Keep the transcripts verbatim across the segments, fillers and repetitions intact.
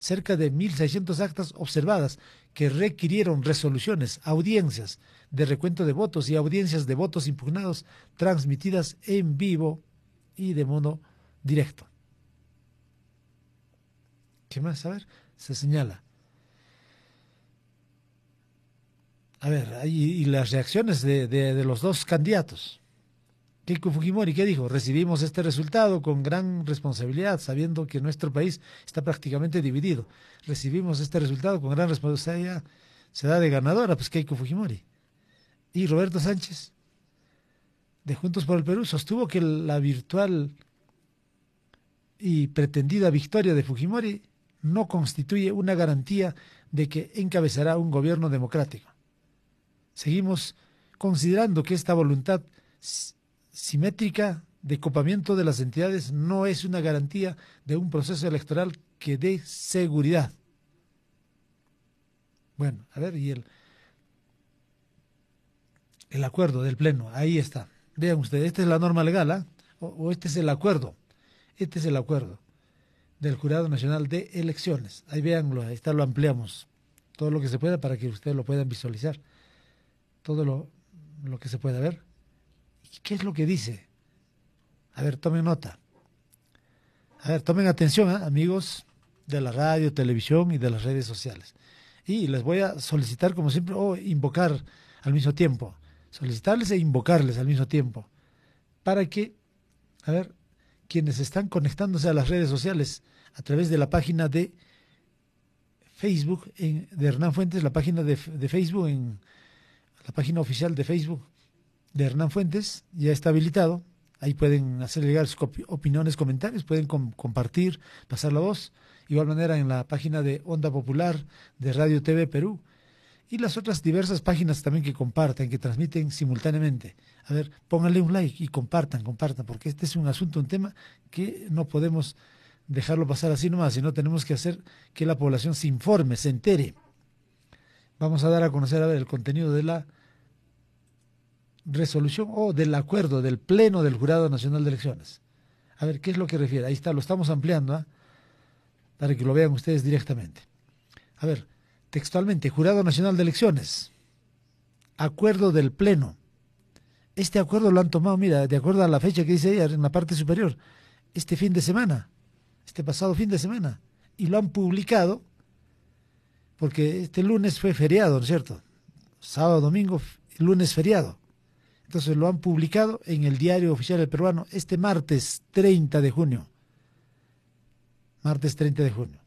cerca de mil seiscientas actas observadas que requirieron resoluciones, audiencias de recuento de votos y audiencias de votos impugnados transmitidas en vivo y de modo directo. ¿Qué más? A ver, se señala. A ver, ahí, y las reacciones de, de, de los dos candidatos. Keiko Fujimori, ¿qué dijo? Recibimos este resultado con gran responsabilidad, sabiendo que nuestro país está prácticamente dividido. Recibimos este resultado con gran responsabilidad. Se da de ganadora, pues Keiko Fujimori. Y Roberto Sánchez, de Juntos por el Perú, sostuvo que la virtual y pretendida victoria de Fujimori no constituye una garantía de que encabezará un gobierno democrático. Seguimos considerando que esta voluntad simétrica de copamiento de las entidades no es una garantía de un proceso electoral que dé seguridad. Bueno, a ver, y el, el acuerdo del Pleno, ahí está. Vean ustedes, esta es la norma legal, ¿eh? o, o este es el acuerdo, este es el acuerdo del Jurado Nacional de Elecciones. Ahí véanlo, ahí está, lo ampliamos, todo lo que se pueda para que ustedes lo puedan visualizar, todo lo, lo que se pueda ver. ¿Y qué es lo que dice? A ver, tomen nota. A ver, tomen atención, ¿eh? amigos de la radio, televisión y de las redes sociales. Y les voy a solicitar, como siempre, o invocar al mismo tiempo, solicitarles e invocarles al mismo tiempo, para que, a ver, quienes están conectándose a las redes sociales a través de la página de Facebook en, de Hernán Fuentes, la página de, de Facebook, en la página oficial de Facebook de Hernán Fuentes, ya está habilitado. Ahí pueden hacer llegar sus opiniones, comentarios, pueden com compartir, pasar la voz. Igual manera en la página de Onda Popular de Radio T V Perú y las otras diversas páginas también que compartan, que transmiten simultáneamente. A ver, pónganle un like y compartan, compartan, porque este es un asunto, un tema que no podemos dejarlo pasar así nomás, sino tenemos que hacer que la población se informe, se entere. Vamos a dar a conocer a ver el contenido de la resolución o del acuerdo del Pleno del Jurado Nacional de Elecciones. A ver, ¿qué es lo que refiere? Ahí está, lo estamos ampliando, ¿eh? para que lo vean ustedes directamente. A ver, textualmente, Jurado Nacional de Elecciones, acuerdo del Pleno. Este acuerdo lo han tomado, mira, de acuerdo a la fecha que dice ahí en la parte superior, este fin de semana, este pasado fin de semana, y lo han publicado, porque este lunes fue feriado, ¿no es cierto? Sábado, domingo, lunes feriado. Entonces lo han publicado en el Diario Oficial del Peruano este martes treinta de junio. Martes treinta de junio.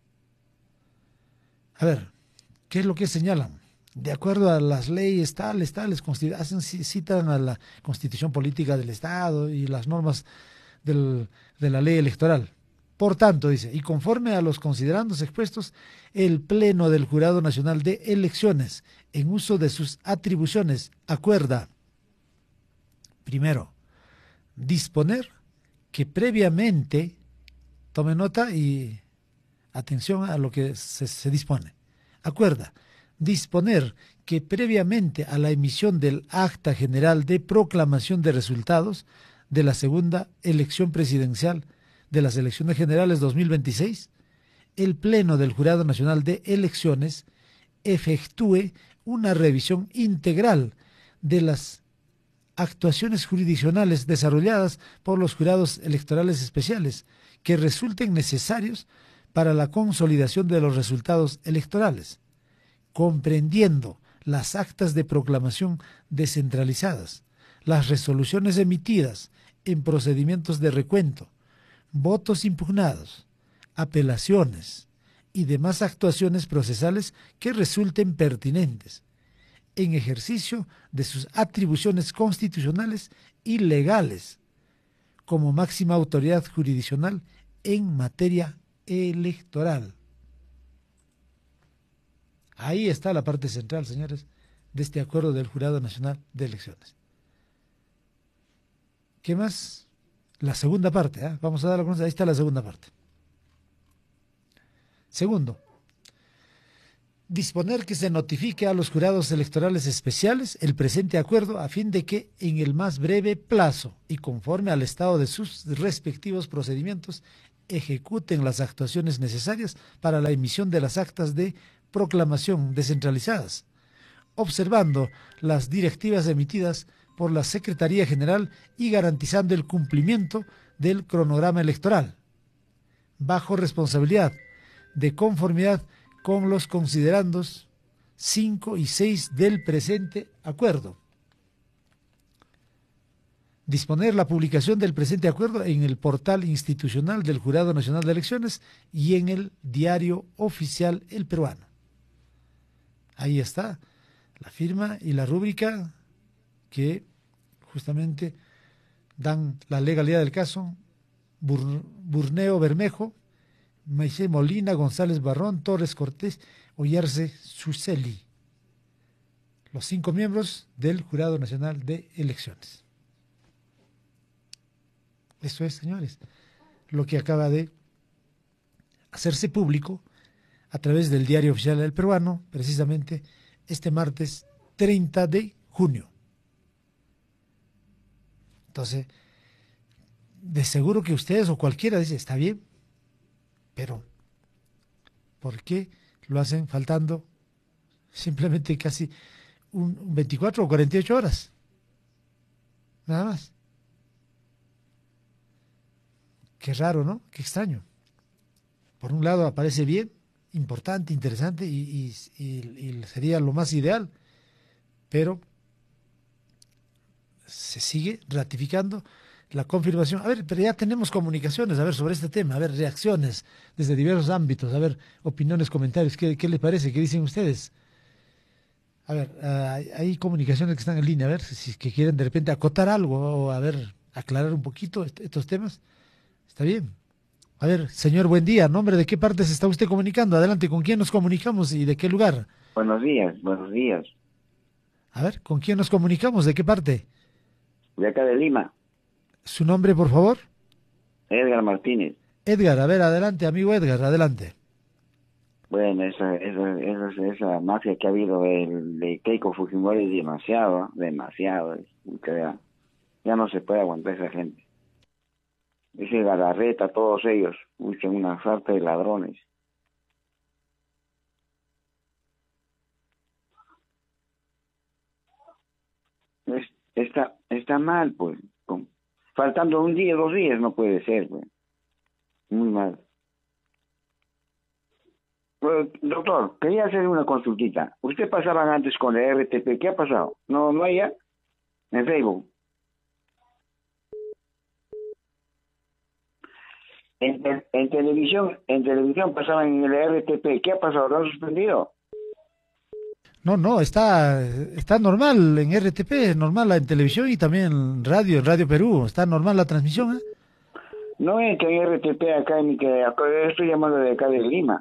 A ver, ¿qué es lo que señalan? De acuerdo a las leyes tales, tales, hacen, citan a la Constitución Política del Estado y las normas del, de la ley electoral. Por tanto, dice, y conforme a los considerandos expuestos, el Pleno del Jurado Nacional de Elecciones, en uso de sus atribuciones, acuerda, primero, disponer que previamente, tome nota y atención a lo que se, se dispone, acuerda, disponer que previamente a la emisión del Acta General de Proclamación de Resultados de la segunda elección presidencial de las elecciones generales dos mil veintiséis, el Pleno del Jurado Nacional de Elecciones efectúe una revisión integral de las actuaciones jurisdiccionales desarrolladas por los jurados electorales especiales que resulten necesarios para la consolidación de los resultados electorales, comprendiendo las actas de proclamación descentralizadas, las resoluciones emitidas en procedimientos de recuento, votos impugnados, apelaciones y demás actuaciones procesales que resulten pertinentes en ejercicio de sus atribuciones constitucionales y legales como máxima autoridad jurisdiccional en materia electoral. Ahí está la parte central, señores, de este acuerdo del Jurado Nacional de Elecciones. ¿Qué más? La segunda parte, ¿eh? Vamos a dar la conocer, ahí está la segunda parte. Segundo, disponer que se notifique a los jurados electorales especiales el presente acuerdo a fin de que en el más breve plazo y conforme al estado de sus respectivos procedimientos ejecuten las actuaciones necesarias para la emisión de las actas de proclamación descentralizadas, observando las directivas emitidas por la Secretaría General y garantizando el cumplimiento del cronograma electoral, bajo responsabilidad, de conformidad con los considerandos cinco y seis del presente acuerdo. Disponer la publicación del presente acuerdo en el portal institucional del Jurado Nacional de Elecciones y en el diario oficial El Peruano. Ahí está la firma y la rúbrica que justamente dan la legalidad del caso. Bur, Burneo Bermejo, Maicé Molina, González Barrón, Torres Cortés, Oyarse Suseli, los cinco miembros del Jurado Nacional de Elecciones. Eso es, señores, lo que acaba de hacerse público a través del diario oficial del Peruano, precisamente este martes treinta de junio. Entonces, de seguro que ustedes o cualquiera dice, está bien, pero ¿por qué lo hacen faltando simplemente casi un veinticuatro o cuarenta y ocho horas? Nada más. Qué raro, ¿no? Qué extraño. Por un lado aparece bien, importante, interesante y, y, y, y sería lo más ideal, pero se sigue ratificando la confirmación. A ver, pero ya tenemos comunicaciones, a ver, sobre este tema, a ver, reacciones desde diversos ámbitos, a ver, opiniones, comentarios, ¿qué, qué les parece? ¿Qué dicen ustedes? A ver, uh, hay comunicaciones que están en línea, a ver, si, si que quieren de repente acotar algo o, a ver, aclarar un poquito est estos temas. Está bien. A ver, señor, buen día. ¿Nombre de qué parte se está usted comunicando? Adelante, ¿con quién nos comunicamos y de qué lugar? Buenos días, buenos días. A ver, ¿con quién nos comunicamos? ¿De qué parte? De acá de Lima. ¿Su nombre, por favor? Edgar Martínez. Edgar, a ver, adelante, amigo Edgar, adelante. Bueno, esa esa esa, esa mafia que ha habido el, de Keiko Fujimori es demasiado, demasiado. Es, ya, ya no se puede aguantar esa gente. Ese Galarreta, todos ellos, buscan una falta de ladrones. Es, está, está mal, pues. Con, faltando un día, dos días, no puede ser, pues. Muy mal. Bueno, doctor, quería hacer una consultita. Usted pasaba antes con el R T P, ¿qué ha pasado? ¿No, no hay ya? En Facebook. En, en, en televisión, en televisión pasaban en el R T P, ¿qué ha pasado? ¿Lo han suspendido? No, no, está está normal en R T P, normal en televisión y también en radio, en Radio Perú, está normal la transmisión, ¿eh? No entra en R T P acá, ni que acá, estoy llamando de acá de Lima.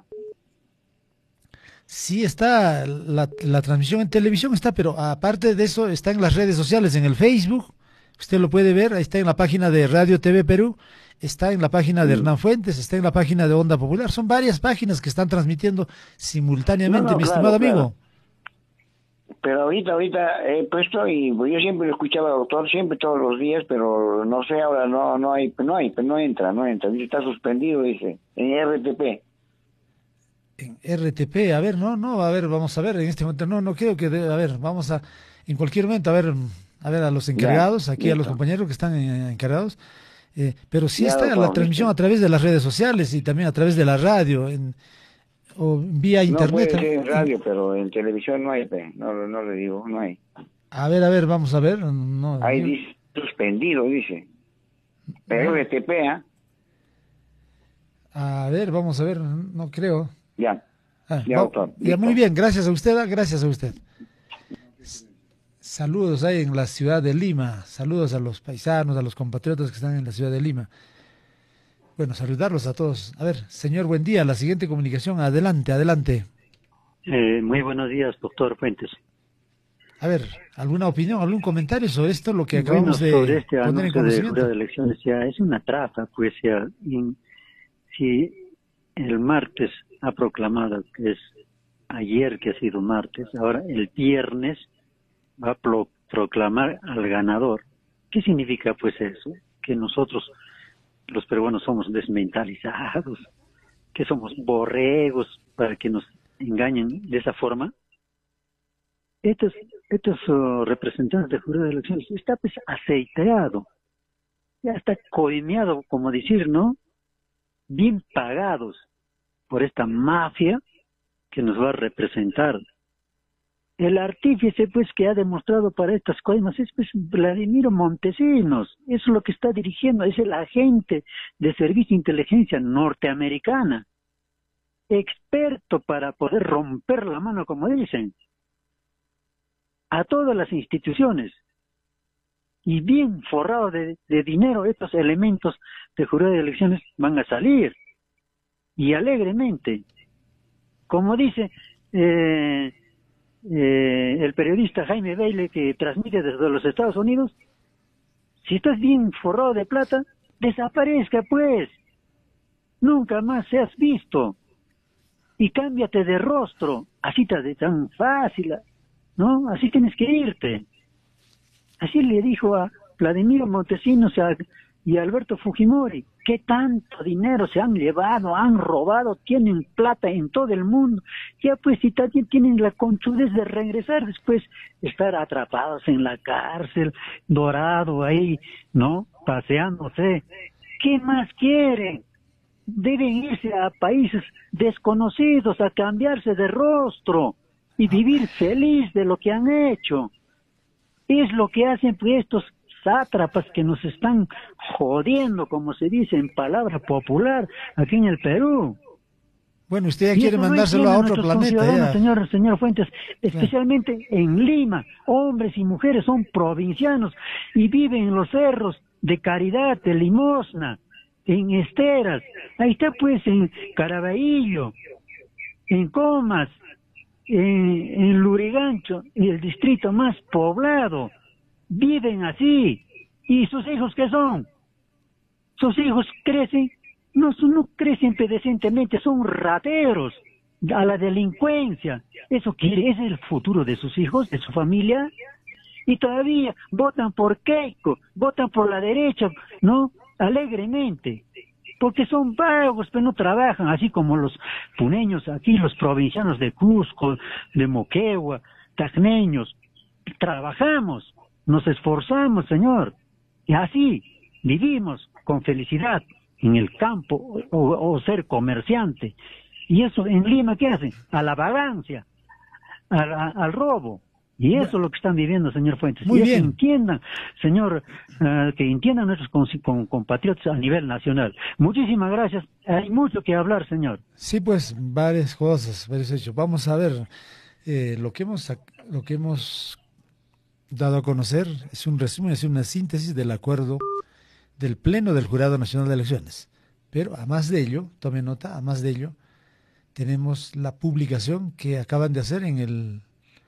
Sí está, la, la transmisión en televisión está, pero aparte de eso está en las redes sociales, en el Facebook, usted lo puede ver, ahí está en la página de Radio T V Perú, está en la página de Hernán Fuentes, está en la página de Onda Popular, son varias páginas que están transmitiendo simultáneamente, no, no, mi claro, estimado claro. amigo. Pero ahorita, ahorita he puesto y yo siempre lo escuchaba, doctor, siempre todos los días, pero no sé, ahora no no hay, no hay, no entra, no entra, dice, está suspendido, dice, en R T P. En R T P, a ver, no, no, a ver, vamos a ver, en este momento, no, no creo que, de, a ver, vamos a, en cualquier momento, a ver, a ver a los encargados, Ya, aquí a los listo. compañeros que están eh, encargados, eh, pero sí Ya, está doctor, la transmisión listo. a través de las redes sociales y también a través de la radio, en, o vía No internet. puede ser en En, radio, pero en televisión no hay, pe, no, no le digo, no hay. a ver, a ver, vamos a ver, no, Ahí yo- dice suspendido, dice. no, R T P, ¿ah? a ver, vamos a ver, no creo. Ya, Ah, ya, va- doctor, ya, listo. muy bien, gracias a usted, ah, gracias a usted. S- Saludos ahí en la ciudad de Lima, saludos a los paisanos, a los compatriotas que están en la ciudad de Lima. Bueno, saludarlos a todos. A ver, señor, buen día, la siguiente comunicación, adelante, adelante. Eh, muy buenos días, doctor Fuentes. A ver, ¿alguna opinión, algún comentario sobre esto, lo que Bueno, acabamos sobre de este poner en anuncio de conocimiento? jurado de elecciones, ya es una trafa, pues ya, y si el martes ha proclamado que es ayer que ha sido martes, ahora el viernes va a pro- proclamar al ganador. ¿Qué significa pues eso? Que nosotros los peruanos somos desmentalizados, que somos borregos para que nos engañen de esa forma. Estos, estos uh, representantes de jurado de elecciones está pues aceitado, ya está coimeado, como decir, ¿no? Bien pagados por esta mafia que nos va a representar. El artífice, pues, que ha demostrado para estas coimas es, pues, Vladimiro Montesinos. Eso es lo que está dirigiendo, es el agente de servicio de inteligencia norteamericana, experto para poder romper la mano, como dicen, a todas las instituciones. Y bien forrado de, de dinero, estos elementos de jurado de elecciones van a salir. Y alegremente, como dice eh, eh, el periodista Jaime Bailey, que transmite desde los Estados Unidos, si estás bien forrado de plata, desaparezca pues, nunca más seas visto, y cámbiate de rostro, así te tan fácil, ¿no? Así tienes que irte. Así le dijo a Vladimiro Montesinos a, y a Alberto Fujimori, ¿qué tanto dinero se han llevado, han robado, tienen plata en todo el mundo? Ya pues si también tienen la conchudez de regresar después, estar atrapados en la cárcel, dorado ahí, ¿no? Paseándose. ¿Qué más quieren? Deben irse a países desconocidos, a cambiarse de rostro y vivir feliz de lo que han hecho. Es lo que hacen pues estos sátrapas que nos están jodiendo, como se dice en palabra popular, aquí en el Perú. Bueno, usted ya quiere mandárselo a otro planeta. Ya. Señor, señor Fuentes, especialmente en Lima, hombres y mujeres son provincianos y viven en los cerros de Caridad, de Limosna, en Esteras, ahí está pues en Caraballo, en Comas, en, en Lurigancho, el distrito más poblado, viven así. ¿Y sus hijos qué son? Sus hijos crecen, no, no crecen decentemente, son rateros, a la delincuencia. ¿Eso quiere? ¿Es el futuro de sus hijos, de su familia? Y todavía votan por Keiko, votan por la derecha, ¿no? Alegremente. Porque son vagos, pero no trabajan, así como los puneños aquí, los provincianos de Cusco, de Moquegua, tacneños. Trabajamos, nos esforzamos, señor, y así vivimos con felicidad en el campo o, o ser comerciante. Y eso en Lima, ¿qué hacen? A la vagancia, a la, al robo. Y eso es lo que están viviendo, señor Fuentes. Muy y bien. Que entiendan, señor, uh, que entiendan nuestros con, con, compatriotas a nivel nacional. Muchísimas gracias. Hay mucho que hablar, señor. Sí, pues, varias cosas, varios hechos. Vamos a ver, eh, lo que hemos lo que hemos dado a conocer es un resumen, es una síntesis del acuerdo del Pleno del Jurado Nacional de Elecciones. Pero, a más de ello, tome nota, a más de ello, tenemos la publicación que acaban de hacer en el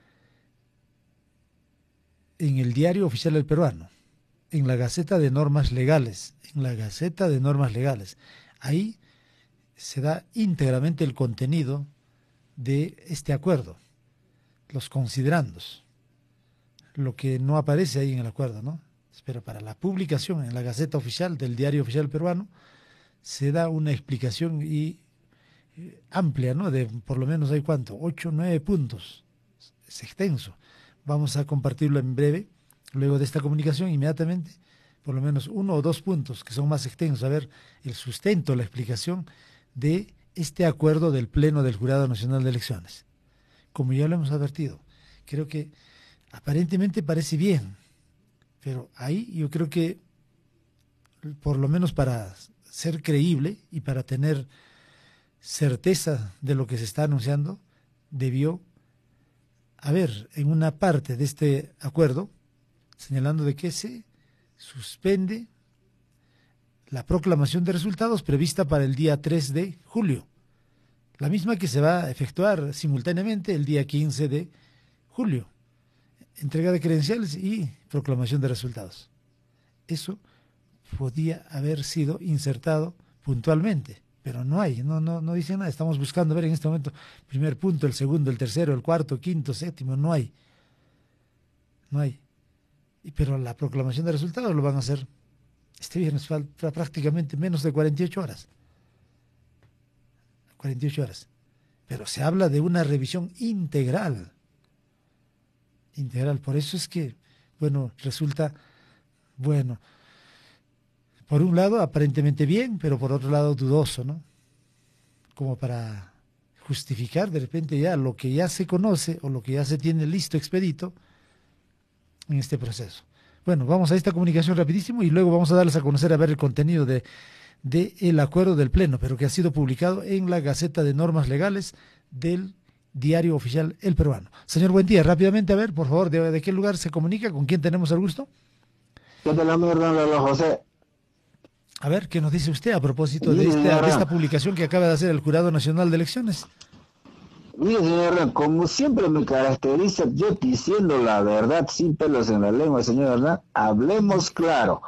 en el Diario Oficial del Peruano, en la Gaceta de Normas Legales, en la Gaceta de Normas Legales. Ahí se da íntegramente el contenido de este acuerdo, los considerandos, lo que no aparece ahí en el acuerdo, ¿no? Pero para la publicación en la Gaceta Oficial del Diario Oficial Peruano se da una explicación y eh, amplia, ¿no? De por lo menos hay cuánto, ocho, nueve puntos, es extenso. Vamos a compartirlo en breve, luego de esta comunicación, inmediatamente, por lo menos uno o dos puntos que son más extensos, a ver el sustento, la explicación de este acuerdo del Pleno del Jurado Nacional de Elecciones. Como ya lo hemos advertido, creo que aparentemente parece bien, pero ahí yo creo que, por lo menos para ser creíble y para tener certeza de lo que se está anunciando, debió haber en una parte de este acuerdo señalando de que se suspende la proclamación de resultados prevista para el día tres de julio, la misma que se va a efectuar simultáneamente el día quince de julio, entrega de credenciales y proclamación de resultados. Eso podía haber sido insertado puntualmente, pero no hay, no, no, no dice nada. Estamos buscando ver en este momento el primer punto, el segundo, el tercero, el cuarto, quinto, séptimo, no hay. No hay. Y, pero la proclamación de resultados lo van a hacer Este viernes falta prácticamente menos de cuarenta y ocho horas. cuarenta y ocho horas. Pero se habla de una revisión integral. Integral. Por eso es que, bueno, resulta, bueno, por un lado aparentemente bien, pero por otro lado dudoso, ¿no? Como para justificar de repente ya lo que ya se conoce o lo que ya se tiene listo, expedito en este proceso. Bueno, vamos a esta comunicación rapidísimo y luego vamos a darles a conocer a ver el contenido de, de el acuerdo del Pleno, pero que ha sido publicado en la Gaceta de Normas Legales del Diario Oficial El Peruano. Señor Buendía, rápidamente, a ver, por favor, de, de qué lugar se comunica, con quién tenemos el gusto. ¿Qué tal, amigo José? A ver, ¿qué nos dice usted a propósito de esta, de esta publicación que acaba de hacer el Jurado Nacional de Elecciones? Mire, señor Hernán, como siempre me caracteriza, yo diciendo la verdad sin pelos en la lengua, señor Hernán, hablemos claro.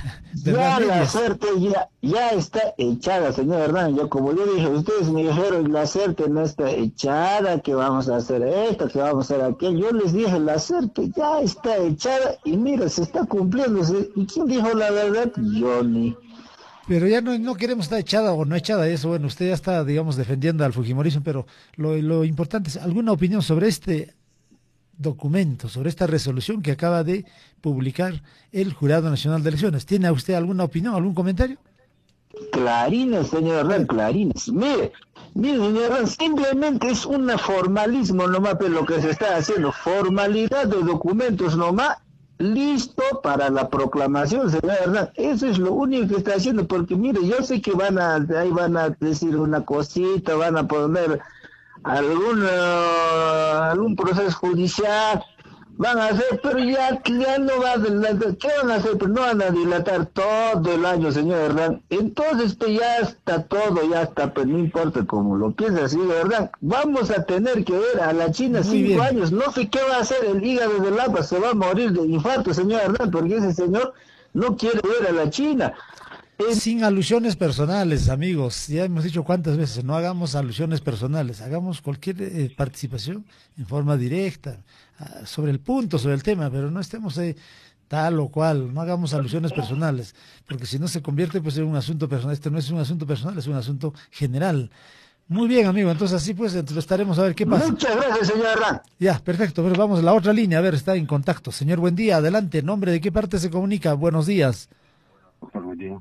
Ya la suerte ya, ya está echada, señor Hernán. Yo, como yo dije, ustedes me dijeron, la suerte no está echada, que vamos a hacer esto, que vamos a hacer aquello. Yo les dije, la suerte ya está echada y mira, se está cumpliendo. ¿Y quién dijo la verdad? Yo ni... Pero ya no, no queremos estar echada o no echada eso. Bueno, usted ya está, digamos, defendiendo al fujimorismo, pero lo, lo importante es, ¿alguna opinión sobre este documento, sobre esta resolución que acaba de publicar el Jurado Nacional de Elecciones? ¿Tiene usted alguna opinión, algún comentario? Clarines, señor Hernán, clarines. Mire, mire, señor Hernán, simplemente es un formalismo nomás, pero lo que se está haciendo, formalidad de documentos nomás, listo para la proclamación, señor Hernán. Eso es lo único que está haciendo, porque mire, yo sé que van a, ahí van a decir una cosita, van a poner algún, uh, algún proceso judicial, van a hacer, pero ya, ya no va a dilatar. ¿Qué van a hacer? Pero no van a dilatar todo el año, señor Hernán. Entonces, pues ya está todo, ya está, pues no importa cómo lo piensa, señor Hernán. Vamos a tener que ver a la China Muy cinco bien. años. No sé qué va a hacer el hígado de Lapa, se va a morir de infarto, señor Hernán, porque ese señor no quiere ver a la China. Es... Sin alusiones personales, amigos. Ya hemos dicho cuántas veces, no hagamos alusiones personales, hagamos cualquier eh, participación en forma directa, uh, sobre el punto, sobre el tema, pero no estemos eh, tal o cual, no hagamos alusiones personales, porque si no se convierte pues en un asunto personal. Este no es un asunto personal, es un asunto general. Muy bien, amigo, entonces así pues lo estaremos a ver qué pasa. Muchas gracias, señor Hernán. Ya, perfecto, pero vamos a la otra línea, a ver, está en contacto. Señor, buen día, adelante, nombre, ¿de qué parte se comunica? Buenos días. Buen día.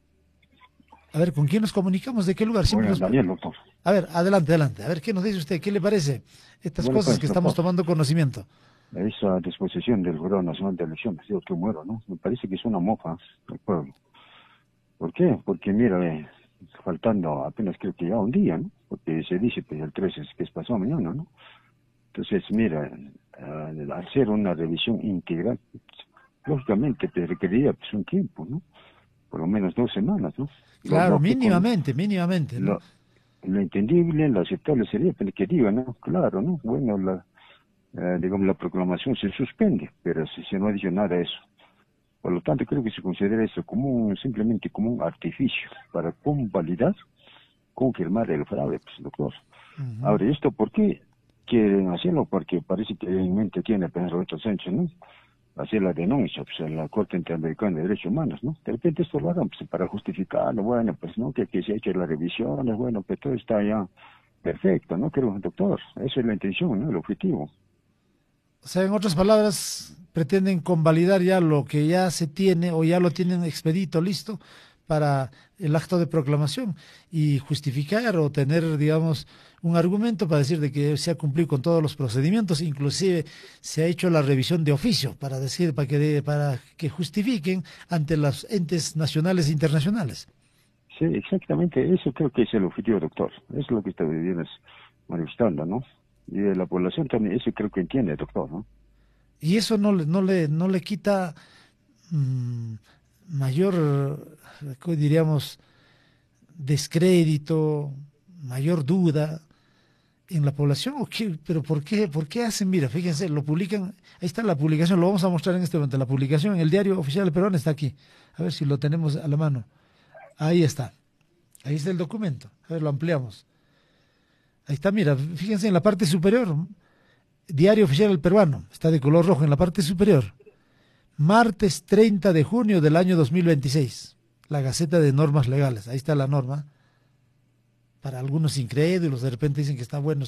A ver, ¿con quién nos comunicamos? ¿De qué lugar? Siempre Bueno, nos... Daniel, doctor. A ver, adelante, adelante. A ver, ¿qué nos dice usted? ¿Qué le parece estas Bueno, cosas pues, que estamos doctor, tomando conocimiento? Esa disposición del Jurado Nacional de Elecciones, yo que muero, ¿no? Me parece que es una mofa del pueblo. ¿Por qué? Porque, mira, eh, faltando apenas creo que ya un día, ¿no? Porque se dice pues el trece que es pasado mañana, ¿no? Entonces, mira, al hacer una revisión integral, lógicamente te requeriría pues un tiempo, ¿no? Por lo menos dos semanas, ¿no? Claro, Lo lógico, mínimamente, mínimamente, ¿no? Lo, lo entendible, lo aceptable sería pues, que diga, ¿no? Claro, ¿no? Bueno, la, eh, digamos, la proclamación se suspende, pero si se no ha dicho nada de eso. Por lo tanto, creo que se considera eso como un, simplemente como un artificio para convalidar, confirmar el fraude, pues, doctor. Uh-huh. Ahora, ¿esto por qué quieren hacerlo? Porque parece que en mente tiene apenas Roberto Sánchez, ¿no? Hacer la denuncia pues, en la Corte Interamericana de Derechos Humanos, ¿no? De repente esto lo hagan pues, para justificarlo, bueno, pues, ¿no? Que, que se ha hecho la revisión, bueno, que todo está ya perfecto, ¿no? Creo, doctor, esa es la intención, ¿no? El objetivo. O sea, en otras palabras, pretenden convalidar ya lo que ya se tiene o ya lo tienen expedito, listo, para el acto de proclamación y justificar o tener, digamos, un argumento para decir de que se ha cumplido con todos los procedimientos, inclusive se ha hecho la revisión de oficio para decir, para que, de, para que justifiquen ante los entes nacionales e internacionales. Sí, exactamente, eso creo que es el objetivo, doctor, es lo que está vienes manifestando, ¿no? Y la población también, eso creo que entiende, doctor, ¿no? Y eso no, no, le, no le quita mmm, mayor, diríamos, descrédito, mayor duda en la población. ¿O qué? ¿Pero por qué, por qué hacen? Mira, fíjense, lo publican, ahí está la publicación, lo vamos a mostrar en este momento, la publicación en el Diario Oficial del Perú está aquí, a ver si lo tenemos a la mano. Ahí está, ahí está el documento, a ver, lo ampliamos. Ahí está, mira, fíjense en la parte superior, Diario Oficial del Peruano, está de color rojo en la parte superior. martes treinta de junio del año dos mil veintiséis. La Gaceta de Normas Legales. Ahí está la norma. Para algunos incrédulos, de repente dicen que está bueno.